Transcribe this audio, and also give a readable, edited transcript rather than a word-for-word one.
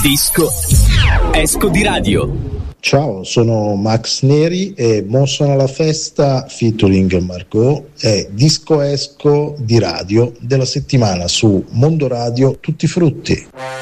Disco Esco di Radio. Ciao, sono Max Neri e Mosso alla festa featuring Margot è Disco Esco di Radio della settimana su Mondo Radio Tutti Frutti.